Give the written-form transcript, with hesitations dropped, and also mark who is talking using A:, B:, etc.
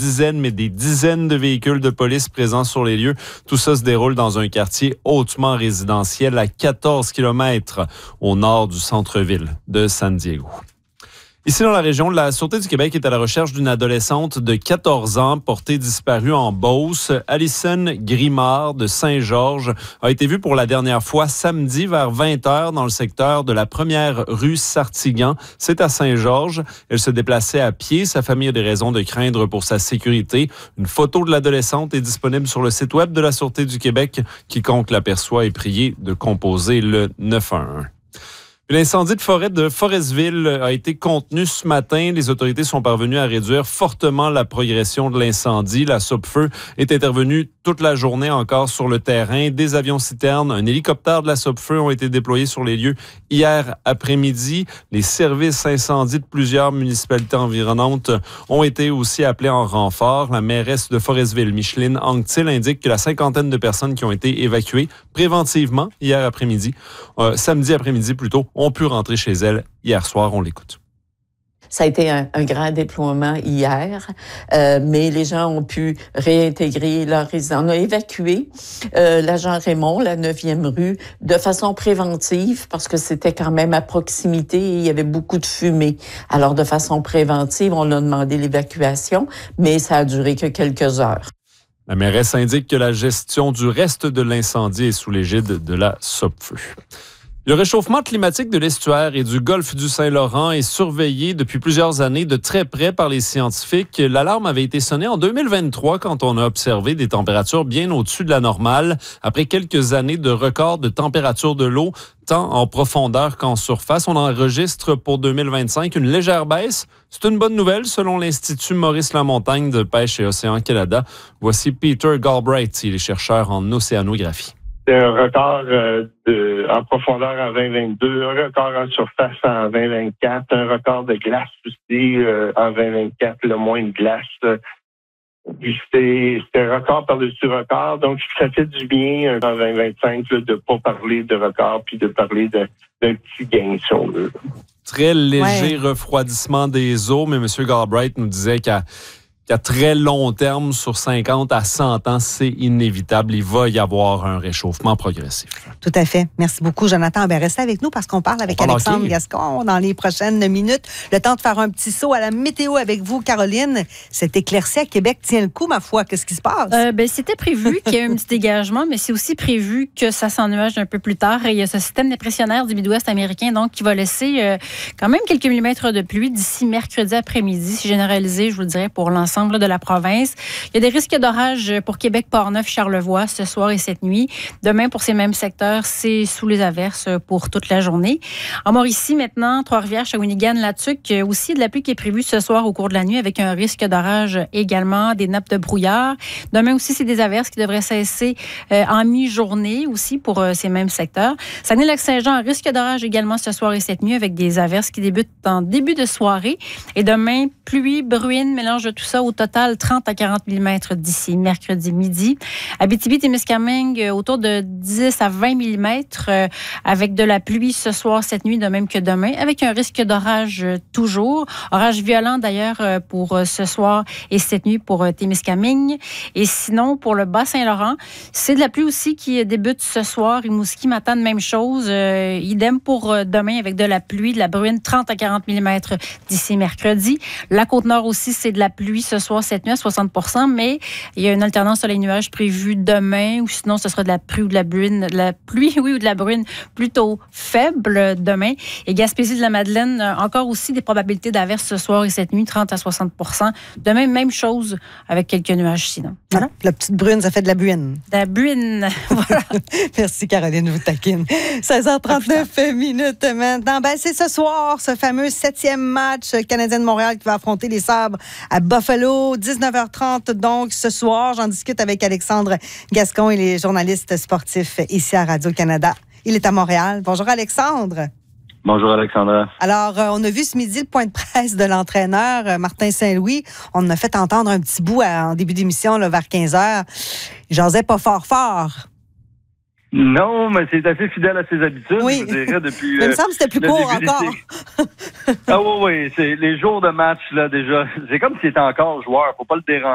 A: dizaines, mais des dizaines de véhicules de police présents sur les lieux. Tout ça se déroule dans un quartier hautement résidentiel à 14 km au nord du centre-ville de San Diego. Ici, dans la région, la Sûreté du Québec est à la recherche d'une adolescente de 14 ans portée disparue en Beauce. Alison Grimard de Saint-Georges a été vue pour la dernière fois samedi vers 20h dans le secteur de la première rue Sartigan. C'est à Saint-Georges. Elle se déplaçait à pied. Sa famille a des raisons de craindre pour sa sécurité. Une photo de l'adolescente est disponible sur le site web de la Sûreté du Québec. Quiconque l'aperçoit est prié de composer le 911. L'incendie de forêt de Forestville a été contenu ce matin. Les autorités sont parvenues à réduire fortement la progression de l'incendie. La Sopfeu est intervenue toute la journée encore sur le terrain. Des avions-citernes, un hélicoptère de la Sopfeu ont été déployés sur les lieux hier après-midi. Les services incendies de plusieurs municipalités environnantes ont été aussi appelés en renfort. La mairesse de Forestville, Micheline Anctil, indique que la cinquantaine de personnes qui ont été évacuées préventivement hier après-midi, samedi après-midi plutôt, ont pu rentrer chez elles hier soir. On l'écoute.
B: Ça a été un grand déploiement hier, mais les gens ont pu réintégrer leur résidence. On a évacué l'agent Raymond, la 9e rue, de façon préventive, parce que c'était quand même à proximité et il y avait beaucoup de fumée. Alors, de façon préventive, on a demandé l'évacuation, mais ça a duré que quelques heures.
A: La mairesse indique que la gestion du reste de l'incendie est sous l'égide de la Sopfeu. Le réchauffement climatique de l'estuaire et du golfe du Saint-Laurent est surveillé depuis plusieurs années de très près par les scientifiques. L'alarme avait été sonnée en 2023 quand on a observé des températures bien au-dessus de la normale après quelques années de records de température de l'eau, tant en profondeur qu'en surface. On enregistre pour 2025 une légère baisse. C'est une bonne nouvelle selon l'Institut Maurice Lamontagne de Pêche et Océan Canada. Voici Peter Galbraith, il est chercheur en océanographie.
C: C'est un record en profondeur en 2022, un record en surface en 2024, un record de glace aussi en 2024, le moins de glace. Puis c'est un record par-dessus record, donc ça fait du bien en 2025 de ne pas parler de record puis de parler d'un petit gain, si on veut.
A: Très léger refroidissement des eaux, mais M. Galbraith nous disait qu'à très long terme, sur 50 à 100 ans, c'est inévitable. Il va y avoir un réchauffement progressif.
D: Tout à fait. Merci beaucoup, Jonathan. Restez avec nous parce qu'on parle avec Alexandre Gascon dans les prochaines minutes. Le temps de faire un petit saut à la météo avec vous, Caroline. Cette éclaircie à Québec tient le coup, ma foi. Qu'est-ce qui se passe?
E: C'était prévu qu'il y ait un petit dégagement, mais c'est aussi prévu que ça s'ennuage un peu plus tard. Et il y a ce système dépressionnaire du Midwest américain donc, qui va laisser quand même quelques millimètres de pluie d'ici mercredi après-midi. C'est généralisé, je vous le dirais, pour l'ensemble de la province. Il y a des risques d'orage pour Québec, Portneuf, Charlevoix ce soir et cette nuit. Demain, pour ces mêmes secteurs, c'est sous les averses pour toute la journée. En Mauricie, maintenant, Trois-Rivières, Shawinigan, Latuc, aussi de la pluie qui est prévue ce soir au cours de la nuit avec un risque d'orage également, des nappes de brouillard. Demain aussi, c'est des averses qui devraient cesser en mi-journée aussi pour ces mêmes secteurs. Saguenay-Lac-Saint-Jean, risque d'orage également ce soir et cette nuit avec des averses qui débutent en début de soirée. Et demain, pluie, bruine, mélange de tout ça. Au total, 30 à 40 mm d'ici mercredi midi. Abitibi-Témiscamingue, autour de 10 à 20 mm avec de la pluie ce soir, cette nuit, de même que demain, avec un risque d'orage toujours. Orage violent d'ailleurs pour ce soir et cette nuit pour Témiscamingue. Et sinon, pour le Bas-Saint-Laurent, c'est de la pluie aussi qui débute ce soir. Rimouski, Matane, même chose. Idem pour demain avec de la pluie, de la bruine, 30 à 40 mm d'ici mercredi. La Côte-Nord aussi, c'est de la pluie ce soir, cette nuit à 60 %, mais il y a une alternance sur les nuages prévue demain, ou sinon ce sera de la pluie ou de la bruine, ou de la bruine plutôt faible demain. Et Gaspésie de la Madeleine, encore aussi des probabilités d'averses ce soir et cette nuit, 30 à 60 %. Demain, même chose avec quelques nuages sinon.
D: Voilà. La petite brune, ça fait de la buine.
E: De la buine, voilà.
D: Merci Caroline, vous taquine. 16h39 minutes maintenant. C'est ce soir, ce fameux 7e match canadien de Montréal qui va affronter les Sabres à Buffalo, 19h30 donc ce soir. J'en discute avec Alexandre Gascon et les journalistes sportifs ici à Radio-Canada. Il est à Montréal. Bonjour Alexandre.
F: Bonjour Alexandra.
D: Alors, on a vu ce midi le point de presse de l'entraîneur Martin Saint-Louis. On a fait entendre un petit bout en début d'émission là, vers 15h. Il jasait pas fort.
F: Non, mais c'est assez fidèle à ses habitudes,
D: oui.
F: Je dirais, depuis...
D: Il me semble que c'était plus court encore.
F: Ah oui, c'est les jours de match, là, déjà. C'est comme s'il était encore joueur. Faut pas le déranger.